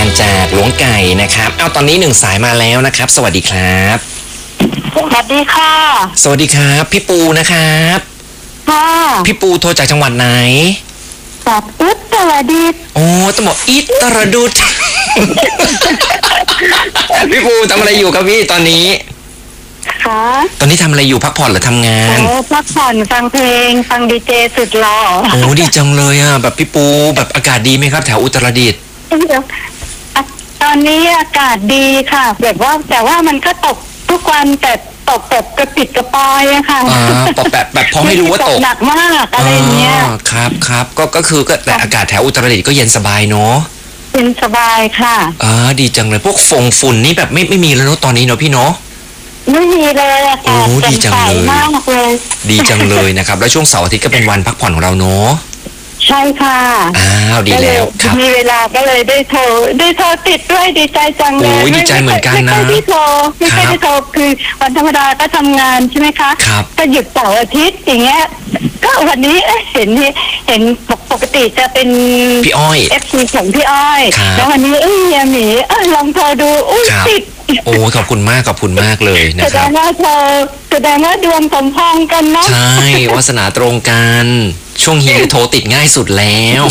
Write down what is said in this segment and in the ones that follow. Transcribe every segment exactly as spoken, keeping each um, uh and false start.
จากหลวงไก่นะครับเอาตอนนี้หนึ่งสายมาแล้วนะครับสวัสดีครับสวัสดีค่ะสวัสดีครับพี่ปูนะครับค่ะพี่ปูโทรจากจังหวัดไหนจากอุตรดิตถ์โอ้ต้องบอกอิตรดุษพี่ปูทำอะไรอยู่ครับพี่ตอนนี้ค่ะตอนนี้ทำอะไรอยู่พักผ่อนหรือทำงานโอ้พักผ่อนฟังเพลงฟังดีเจสุดหล่อโอ้ดีจังเลยอ่ะแบบพี่ปูแบบอากาศดีไหมครับแถวอุตรดิตถ์ตอนนี้อากาศดีค่ะแบบว่าแต่ว่ามันก็ตกทุกวันแต่ตกแบบกระปิดกระปอยอะค่ะอ่าตกแบบแบบพอให้รู้ว่าตกหนักมากอะไรเงี้ยครับครับก็ก็คือก็แต่อากาศแถวอุตรดิตถ์ก็เย็นสบายเนาะเย็นสบายค่ะอ่าดีจังเลยพวกฟงฝุ่นนี่แบบไม่ไม่มีแล้วเนาะตอนนี้เนาะพี่เนาะไม่มีเลยอากาศแจ่มใสมากเลยดีจังเลยนะครับแล้วช่วงเสาร์อาทิตย์ก็เป็นวันพักผ่อนของเราเนาะใช่ค่ะอ้าวดีแล้วครับมีเวลาก็เลยได้โทรได้โทรติดด้วยดีใจจังเลยโอ้ยดีใจเหมือนกันนะไม่ได้โทรไม่ได้โทรคือวันธรรมดาก็ทำงานใช่ไหมคะครับก็หยุดเสาร์อาทิตย์อย่างเงี้ยก็วันนี้เห็นเห็นปกติจะเป็นพี่อ้อยเอฟซีของพี่อ้อยแล้ววันนี้เอ้ยยาหมีลองโทรดูอุ้ยติดโอ้ขอบคุณมากขอบคุณมากเลยนะครับแสดงว่าเธอแสดงว่าดวงสมพงษ์กันนะใช่วาสนาตรงกันช่วงเฮียโทรติดง่ายสุดแล้ว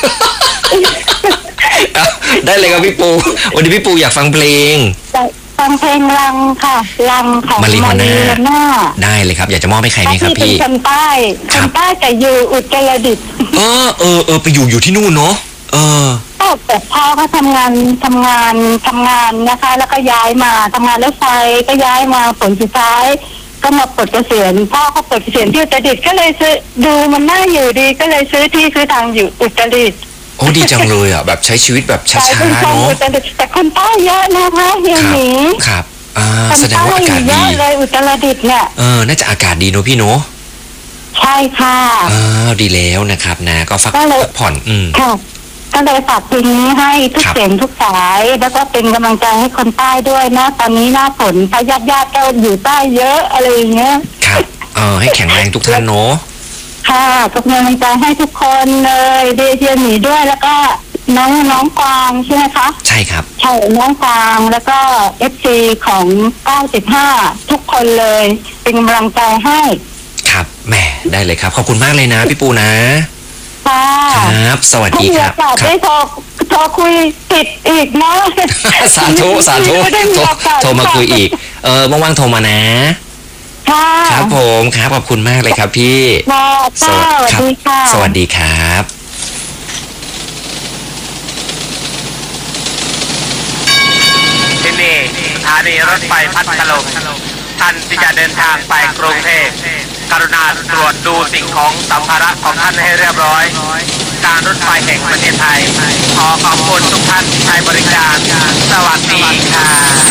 ได้เลยครับพี่ปูวันนี้พี่ปูอยากฟังเพลงฟังเพลงลังค่ะลังของมาริโอน่าได้เลยครับอยากจะมอบให้ใครไหมครับพี่เป็นคนใต้คนใต้แต่อยู่อุตรดิตถ์เออเออเออไปอยู่อยู่ที่นู่นเนาะเออแต่พ่อก็ทำงานทำงานทำงานนะคะแล้วก็ย้ายมาทำงานรถไฟก็ย้ายมาผลสุดท้ายก็มาปลดเกษียณพ่อเขาปลดเกษียณที่อุตรดิตถ์ก็เลยซื้อดูมันน่าอยู่ดีก็เลยซื้อที่ซื้อทางอยู่อุตรดิตถ์โอ้ดีจังเลยอ่ะแบบใช้ชีวิตแบบช้าๆเนาะแต่คนใต้เยอะนะคะเฮียหมีครับอ่าแสดงว่าอากาศดีเลยอุตรดิตถ์เนี่ยเออน่าจะอากาศดีเนาะพี่เนาะใช่ค่ะอ้าวดีแล้วนะครับนะก็พักผ่อนอืมค่ะก็เลยฝากเพลงนี้ให้ทุกเสียงทุกสายแล้วก็เป็นกำลังใจให้คนใต้ด้วยนะตอนนี้หน้าฝนพญาติญาติก็อยู่ใต้เยอะอะไรอย่างเงี้ยครับเออให้แข็งแรงทุกท่านเนาะค่ะเป็นกำลังใจให้ทุกคนเลยเดเจียหนีด้วยแล้วก็น้องน้องกวางใช่ไหมคะใช่ครับใช่น้องกวางแล้วก็เอฟซีของเก้าสิบห้าทุกคนเลยเป็นกำลังใจให้ครับแหมได้เลยครับขอบคุณมากเลยนะพี่ปูนะครับสวัสดีครับครับได้โทรโทรคุยติดอีกนะสาธุสาธุโทรมาคุยอีกเออว่างๆโทรมานะครับผมครับขอบคุณมากเลยครับพี่สวัสดีค่ะสวัสดีครับที่นี่สถานีรถไฟพัทลุงท่านที่จะเดินทางไปกรุงเทพกรุณาตรวจดูสิ่งของสัมภาระของท่านให้เรียบร้อยการรถไฟแห่งประเทศไทยขอขอบคุณทุกท่านที่ใช้บริการสวัสดีค่ะ